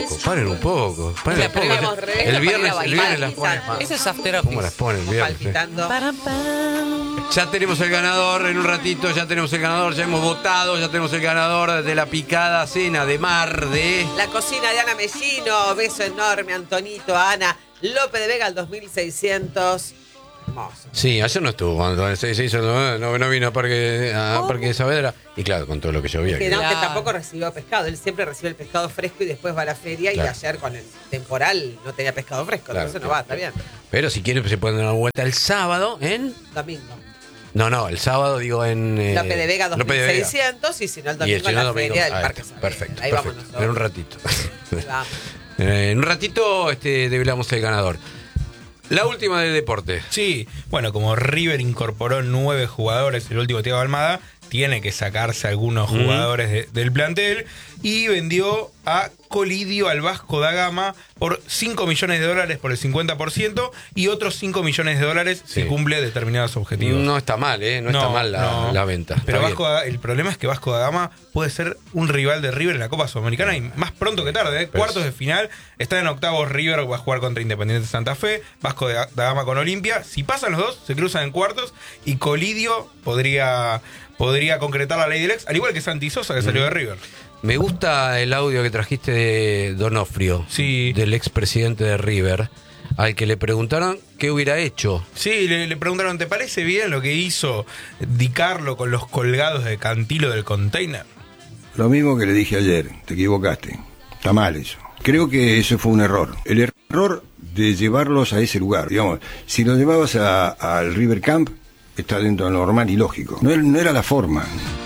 paren un poco. Paren un poco. El viernes las ponen más. Ese es After ¿Cómo Office. las ponen el viernes? Palpitando. Ya tenemos el ganador en un ratito, ya tenemos el ganador, ya hemos votado, ya tenemos el ganador de la picada cena de mar de... La cocina de Ana Mellino. Beso enorme, Antonito, a Ana. López de Vega, al 2600. Hermoso. Sí, ayer no estuvo, cuando se hizo, no vino a Parque de Saavedra. Y claro, con todo lo que llovía. Que tampoco recibió pescado. Él siempre recibe el pescado fresco y después va a la feria. Claro. Y ayer con el temporal no tenía pescado fresco. Claro, entonces no va, está bien. Pero si quieren se pueden dar una vuelta el sábado en... Domingo. No, el sábado digo en... López de Vega, López de Vega. 2600. Y si no, el Y domingo el en la domingo, feria del ahí Parque está, Saavedra. perfecto, Ahí perfecto. vamos nosotros. En un ratito. Vamos. En un ratito develamos el ganador. La última de deporte. Sí, bueno, como River incorporó 9 jugadores el último Thiago Almada, tiene que sacarse algunos jugadores del plantel y vendió a Colidio al Vasco da Gama por $5 millones por el 50% y otros $5 millones si cumple determinados objetivos. No está mal, no está mal la venta. Pero Está el problema es que Vasco da Gama puede ser un rival de River en la Copa Sudamericana y más pronto que tarde. Cuartos de final, está en octavos River, va a jugar contra Independiente Santa Fe, Vasco da Gama con Olimpia. Si pasan los dos, se cruzan en cuartos y Colidio podría concretar la ley del ex, al igual que Santi Sosa, que salió de River. Me gusta el audio que trajiste de Donofrio, del expresidente de River, al que le preguntaron qué hubiera hecho. Sí, le preguntaron, ¿te parece bien lo que hizo Di Carlo con los colgados de Cantilo del container? Lo mismo que le dije ayer, te equivocaste. Está mal eso. Creo que ese fue un error. El error de llevarlos a ese lugar. Digamos, si lo llevabas al River Camp, está dentro de lo normal y lógico. No era la forma.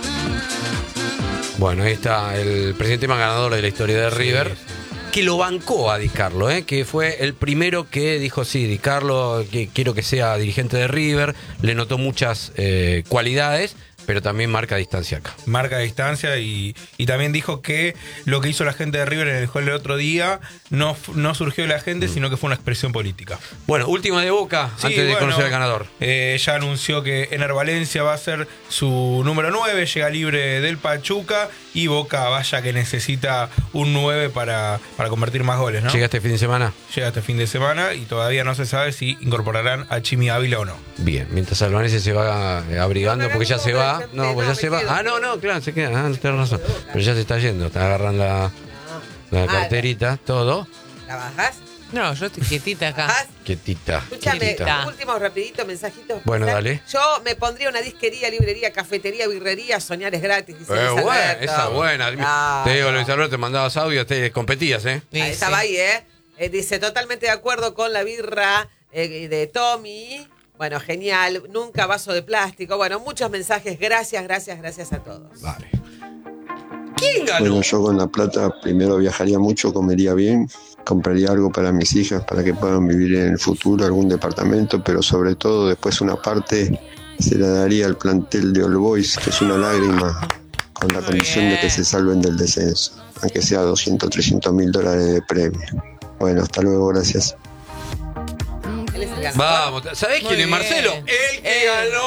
Bueno, ahí está el presidente más ganador de la historia de River, que lo bancó a Di Carlo, que fue el primero que dijo, sí, Di Carlo, que quiero que sea dirigente de River, le notó muchas cualidades, pero también marca distancia acá. Marca distancia y también dijo que lo que hizo la gente de River en el juego el otro día no surgió de la gente, sino que fue una expresión política. Bueno, última de Boca, antes de conocer al ganador. Ya anunció que Ener Valencia va a ser su número 9, llega libre del Pachuca y Boca, vaya que necesita un 9 para convertir más goles, ¿no? ¿Llega este fin de semana? Llega este fin de semana y todavía no se sabe si incorporarán a Chimi Ávila o no. Bien, mientras Albanese se va abrigando porque ya se va. No, pues ya se va. Claro, se queda. Tienes razón. Pero ya se está yendo. Está agarrando la carterita, todo. ¿La bajás? No, yo estoy quietita acá. ¿Bajás? Quietita. Escúchame, quietita. último rapidito, mensajitos. Bueno, dale. Yo me pondría una disquería, librería, cafetería, birrería, soñar es gratis. Dice Luis Bueno, Alberto. esa buena. No, te digo, Luis Alberto, te mandabas audio, te competías, Sí, Estaba ahí, dice, totalmente de acuerdo con la birra de Tommy. Bueno, genial. Nunca vaso de plástico. Bueno, muchos mensajes. Gracias a todos. Vale. ¿Quién ganó? Bueno, yo con la plata primero viajaría mucho, comería bien, compraría algo para mis hijas para que puedan vivir en el futuro, algún departamento, pero sobre todo después una parte se la daría al plantel de All Boys, que es una lágrima, con la condición de que se salven del descenso, aunque sea $200, $300.000 de premio. Bueno, hasta luego, gracias. Él es el ganador. Vamos, ¿sabés quién es Marcelo? El que ganó.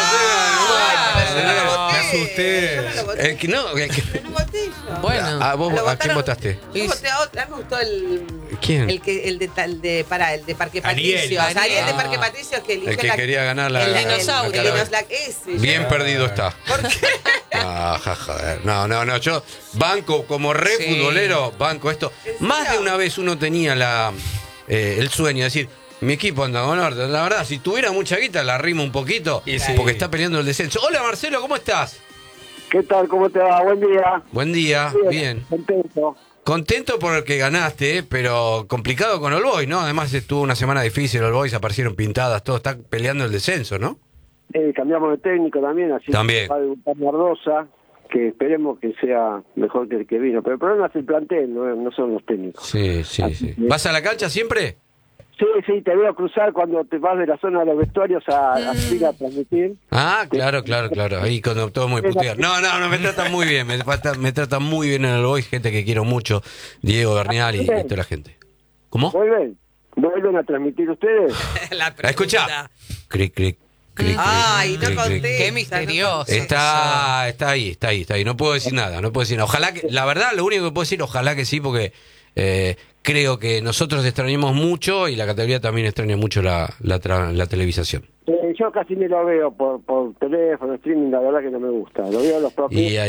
Me asusté. Yo no lo voté. El que no. Yo no voté yo. Bueno. ¿Vos Lo a quién votaron- votaste? Yo voté a otro. A mí me gustó el... ¿Quién? El de Parque Ariel. Patricios. Ariel de Parque Patricios que eligió El que quería ganar la... el dinosaurio. el dinosaurio. Ese. Bien perdido está. ¿Por qué? Joder. No, yo banco como re Sí. futbolero, banco esto. Más de una vez uno tenía el sueño de decir, mi equipo anda con orden. La verdad, si tuviera mucha guita, la rimo un poquito, Y sí. porque está peleando el descenso. Hola Marcelo, ¿cómo estás? ¿Qué tal? ¿Cómo te va? Buen día. Buen día, bien. Contento. Contento porque ganaste, pero complicado con All Boys, ¿no? Además estuvo una semana difícil, All Boys aparecieron pintadas, todo está peleando el descenso, ¿no? Cambiamos de técnico también, así También. que va a debutar Nardosa, que esperemos que sea mejor que el que vino. Pero el problema es el plantel, no son los técnicos. Sí. ¿Vas a la cancha siempre? Sí, te veo cruzar cuando te vas de la zona de los vestuarios a ir a transmitir. Ah, claro. Ahí cuando todo muy puteado. No, me tratan muy bien. Me tratan muy bien en el Boys, gente que quiero mucho. Diego Bernal y toda la gente. ¿Cómo? ¿Vuelven a transmitir ustedes? La Escuchá. Cric. Ay, no conté. Qué misterioso. Está ahí. No puedo decir nada. Ojalá que, la verdad, lo único que puedo decir, ojalá que sí, porque Creo que nosotros extrañamos mucho y la categoría también extraña mucho la televisación. Yo casi ni lo veo por teléfono, streaming, la verdad que no me gusta. Lo veo los propios. Y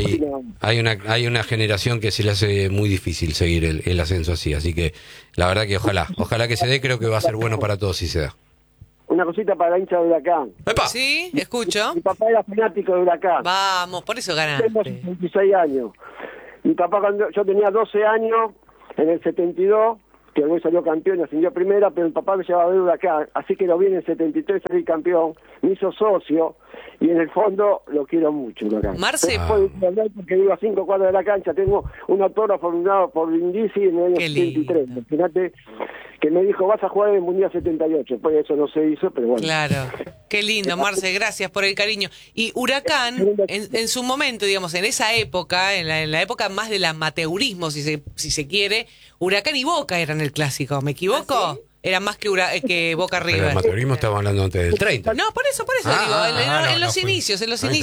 hay una generación que se le hace muy difícil seguir el ascenso así que la verdad que ojalá que se dé, creo que va a ser bueno para todos si se da. Una cosita para la hincha de Huracán. ¡Epa! Sí, escucho. Mi papá era fanático de Huracán. Vamos, por eso Tengo ganaste. 66 años. Mi papá, cuando yo tenía 12 años, en el 72, que el Boys salió campeón y ascendió a primera, pero mi papá me llevaba a ver Huracán, así que lo vi en el 73 salir campeón, me hizo socio, y en el fondo lo quiero mucho, Huracán. Marce, Después de hablar porque vivo a 5 cuadras de la cancha, tengo un autógrafo firmado por Brindisi en el año Qué lindo. 73. Fíjate que me dijo, vas a jugar en el Mundial 78. Pues eso no se hizo, pero bueno. claro. Qué lindo, Marce, gracias por el cariño. Y Huracán, en su momento, digamos, en esa época, en la época más del amateurismo, si se quiere, Huracán y Boca eran el clásico. ¿Me equivoco? ¿Ah, sí? Era más que Boca Pero el River. amateurismo estamos hablando antes del 30. No, por eso en los inicios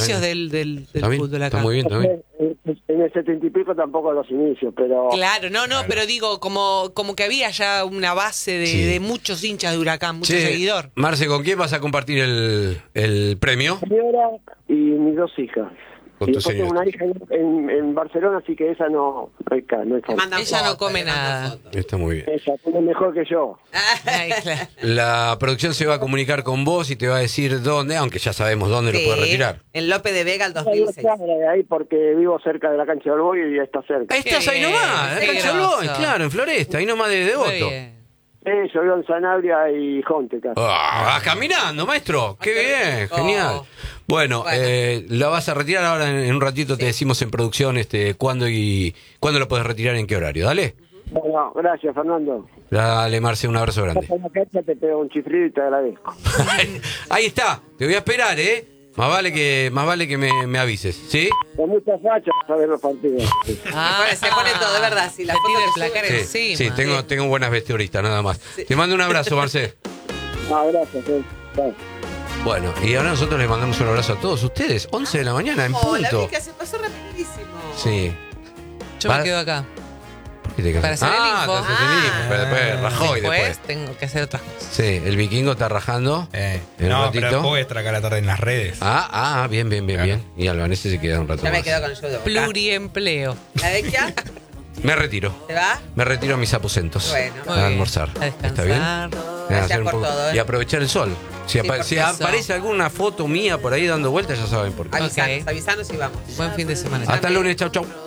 del Está bien, fútbol está acá. muy bien, está bien. En el 70 y pico tampoco a los inicios, pero... Claro, no, pero digo, como que había ya una base Sí. de muchos hinchas de Huracán, mucho Che, seguidor. Marce, ¿con quién vas a compartir el premio? Señora y mis 2 hijas. Con Y tu después tengo señora. una hija en Barcelona, así que esa no hay Te forma. mandan Ella no fotos, come te mandan nada. fotos. Está muy bien. Ella come mejor que yo. Ay, claro. La producción se va a comunicar con vos y te va a decir dónde, aunque ya sabemos dónde lo Sí, puedes retirar. en López de Vega el Hay una 2006. cámara de ahí porque vivo cerca de la cancha del Boy y ya está cerca. Ahí estás, ahí bien, nomás, qué en Cancha del grosso. Boy, claro, en Floresta, ahí nomás de Muy Devoto. bien. Yo vivo en Sanabria y Jonte casi. Vas caminando, maestro. Qué bien, rico. genial. Bueno, Bueno. la vas a retirar ahora en un ratito, te decimos en producción cuándo lo puedes retirar, en qué horario. Dale. Bueno, gracias, Fernando. Dale, Marce, un abrazo grande. Vas a la cancha, te pego un chiflido y te agradezco. Ahí está, te voy a esperar, ¿eh? Más vale que me avises, ¿sí? Con muchas fachas a ver los partidos. Se pone todo, de verdad. Si la Se foto tira el que placar sube- encima. Sí, tengo buenas vesturistas, nada más. Te mando un abrazo, Marce. Gracias. Chao. Bueno, y ahora nosotros les mandamos un abrazo a todos ustedes. 11 de la mañana, en Hola, punto. Mica, se pasó rapidísimo. Sí. Yo me quedo acá. ¿Por qué te casas? Para hacer el info. te haces el info, pero después Rajoy Después después. tengo que hacer otras cosas. Sí, el vikingo está rajando. En un No, ratito. pero después voy a estar acá a la tarde en las redes. Bien. Y Albanese se queda un rato Ya me más. quedo con el show de Boca. Pluriempleo. ¿La vecchia? Me retiro. ¿Te va? Me retiro a mis aposentos. Bueno. Muy a bien. almorzar. A descansar. ¿Está bien? Gracias Hacer un por poco- todo, ¿eh? Y aprovechar el sol. Si, porque si eso. aparece alguna foto mía por ahí dando vueltas, ya saben por qué. Avisanos y vamos. Buen fin de semana. Hasta el lunes, chau.